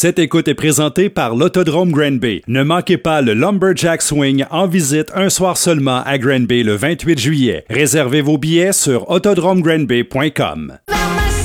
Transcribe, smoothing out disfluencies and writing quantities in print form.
Cette écoute est présentée par l'Autodrome Granby. Ne manquez pas le Lumberjack Swing en visite un soir seulement à Granby le 28 juillet. Réservez vos billets sur autodromegranby.com.